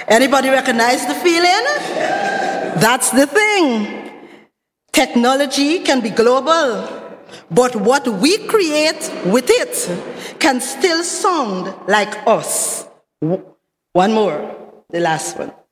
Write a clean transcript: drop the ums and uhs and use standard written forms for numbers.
Anybody recognize the feeling? That's the thing. Technology can be global, but what we create with it can still sound like us. One more, the last one.